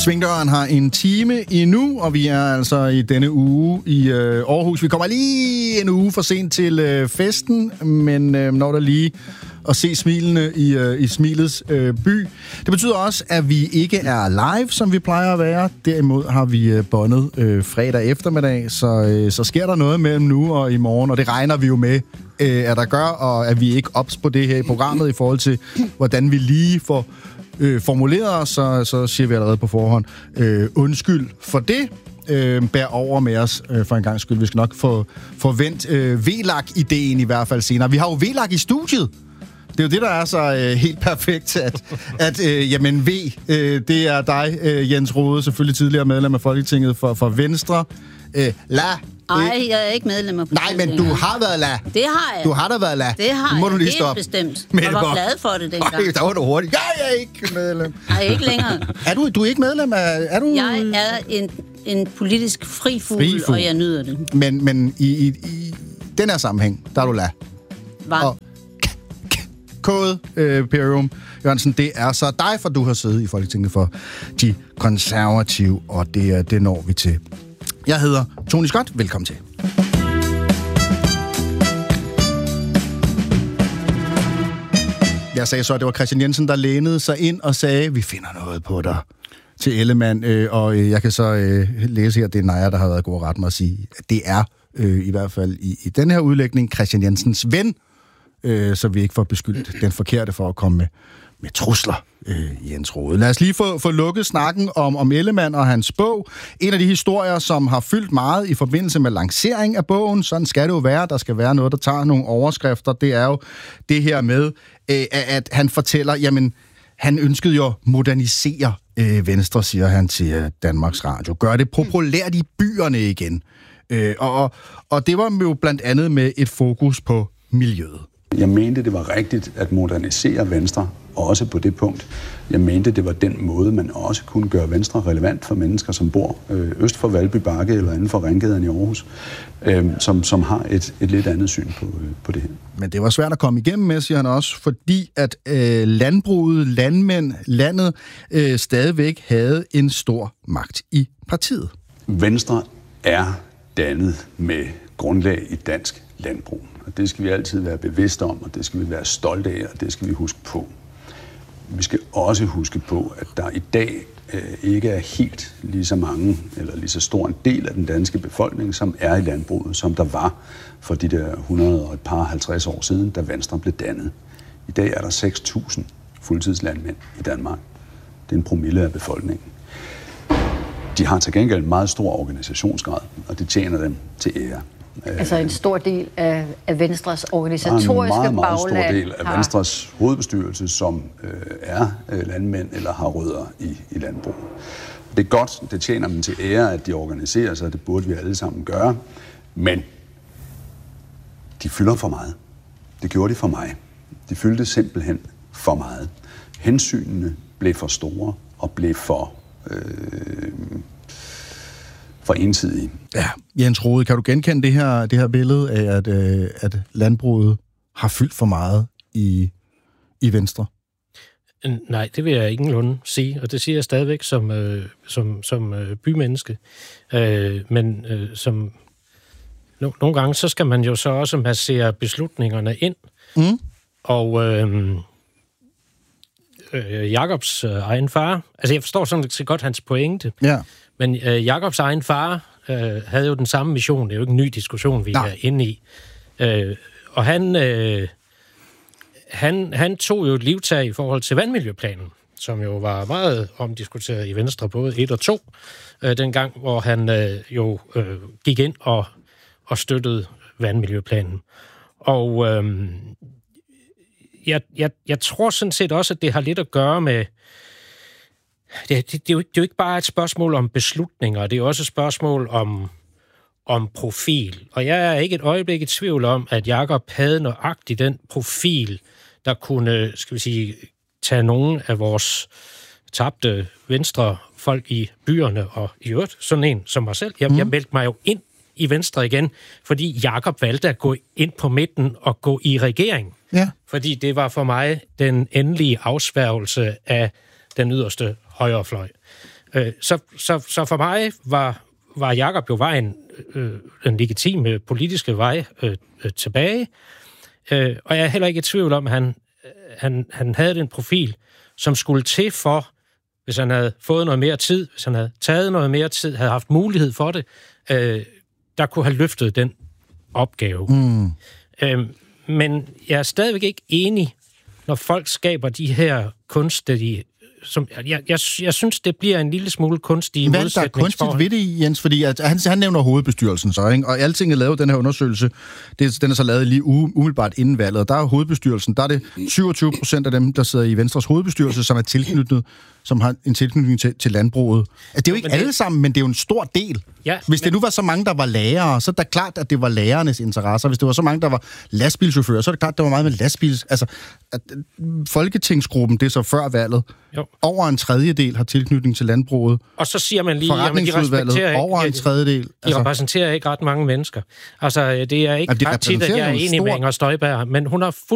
Svingdøren har en time endnu, og vi er altså i denne uge i Aarhus. Vi kommer lige en uge for sent til festen, men når der lige at se smilene i smilets by. Det betyder også, at vi ikke er live, som vi plejer at være. Derimod har vi båndet fredag eftermiddag, så sker der noget mellem nu og i morgen, og det regner vi jo med, at der gør, og at vi ikke ops på det her i programmet i forhold til, hvordan vi lige får formuleret, så siger vi allerede på forhånd undskyld for det. Bær over med os for en gang skyld. Vi skal nok få vendt VLAG-ideen i hvert fald senere. Vi har jo VLAG i studiet. Det er jo det, der er så helt perfekt, at jamen det er dig, Jens Rohde, selvfølgelig tidligere medlem af Folketinget for Venstre. Nej, jeg er ikke medlem af Folketinget. Nej, men du har været Det har jeg. Du har da været Det har må jeg, du lige helt stoppe. Bestemt. Jeg var glad for det dengang. Der var du hurtigt. Jeg er ikke medlem. Nej, ikke længere. Du er ikke medlem af... Er du... Jeg er en politisk fri fugl, og jeg nyder det. Men i den her sammenhæng, der er du Og Kåde Perium Jørgensen, det er så dig, for du har siddet i Folketinget for de konservative, og det når vi til. Jeg hedder Tony Scott. Velkommen til. Jeg sagde så, at det var Kristian Jensen, der lænede sig ind og sagde, vi finder noget på dig til Ellemann. Og jeg kan så læse her, det er Naja, der har været god ret med at sige, at det er i hvert fald i den her udlægning Kristian Jensens ven, så vi ikke får beskyldt den forkerte for at komme med trusler, Jens Rohde. Lad os lige få lukket snakken om Ellemann og hans bog. En af de historier, som har fyldt meget i forbindelse med lancering af bogen, sådan skal det jo være, der skal være noget, der tager nogle overskrifter, det er jo det her med, at han fortæller, jamen, han ønskede jo at modernisere Venstre, siger han til Danmarks Radio. Gør det populært i byerne igen. Og det var jo blandt andet med et fokus på miljøet. Jeg mente, det var rigtigt at modernisere Venstre, også på det punkt. Jeg mente, det var den måde, man også kunne gøre Venstre relevant for mennesker, som bor øst for Valby Bakke eller inden for Ringgaden i Aarhus, som har et lidt andet syn på det her. Men det var svært at komme igennem med, siger han også, fordi at landbruget, landet stadigvæk havde en stor magt i partiet. Venstre er dannet med grundlag i dansk landbrug. Og det skal vi altid være bevidste om, og det skal vi være stolte af, og det skal vi huske på. Vi skal også huske på, at der i dag ikke er helt lige så mange, eller lige så stor en del af den danske befolkning, som er i landbruget, som der var for de der 150 år siden, da Venstre blev dannet. I dag er der 6.000 fuldtidslandmænd i Danmark. Det er en promille af befolkningen. De har til gengæld en meget stor organisationsgrad, og det tjener dem til ære. Altså en stor del af Venstres organisatoriske bagland. En meget stor del af Venstres hovedbestyrelse, som er landmænd eller har rødder i landbrug. Det er godt, det tjener dem til ære, at de organiserer sig, det burde vi alle sammen gøre, men de fylder for meget. Det gjorde de for mig. De fyldte simpelthen for meget. Hensynene blev for store og blev for ensidige. Ja, Jens Rohde, kan du genkende det her billede af, at landbruget har fyldt for meget i Venstre? Nej, det vil jeg ingenlunde sige, og det siger jeg stadigvæk som bymenneske. Men som nogle gange, så skal man jo så også massere beslutningerne ind. Mm. Og Jacobs egen far, altså jeg forstår sådan set godt hans pointe, ja. Men Jacobs egen far havde jo den samme mission. Det er jo ikke en ny diskussion, vi er inde i. Og han tog jo et livtag i forhold til vandmiljøplanen, som jo var meget omdiskuteret i Venstre, både 1 og 2, dengang, hvor han gik ind og støttede vandmiljøplanen. Og jeg tror sådan set også, at det har lidt at gøre med... Det er jo ikke bare et spørgsmål om beslutninger, det er også et spørgsmål om profil. Og jeg er ikke et øjeblik i tvivl om, at Jakob havde nøjagtigt den profil, der kunne, skal vi sige, tage nogle af vores tabte venstre folk i byerne, og i øvrigt sådan en som mig selv. Jeg meldte mig jo ind i Venstre igen, fordi Jakob valgte at gå ind på midten og gå i regering. Ja. Fordi det var for mig den endelige afsværgelse af den yderste højrefløj. Så for mig var Jakob jo vejen, den legitime politiske vej tilbage. Og jeg er heller ikke i tvivl om, at han havde den profil, som skulle til for, hvis han havde fået noget mere tid, hvis han havde taget noget mere tid, havde haft mulighed for det, der kunne have løftet den opgave. Men jeg er stadigvæk ikke enig, når folk skaber de her kunstige... Jeg synes, det bliver en lille smule kunstige modsætningsforhold. Hvad er der kunstigt ved det, Jens? Fordi han nævner hovedbestyrelsen så, ikke? Og Altinget lavede den her undersøgelse, den er så lavet lige umiddelbart inden valget, og der er hovedbestyrelsen, der er det 27% af dem, der sidder i Venstres hovedbestyrelse, som er tilknyttet, som har en tilknytning til landbruget. Altså, det er jo ikke alle sammen, men det er jo en stor del. Ja, hvis det nu var så mange, der var lærere, så er det klart, at det var lærernes interesser. Hvis det var så mange, der var lastbilchauffører, så er det klart, at der var meget med lastbils... Altså, at folketingsgruppen, det er så før valget, over en tredjedel har tilknytning til landbruget. Og så siger man lige, at de respekterer over en tredjedel. De repræsenterer ikke ret mange mennesker. Altså, det er ikke ret tit, at jeg er enig med Inger Støjberg, men hun har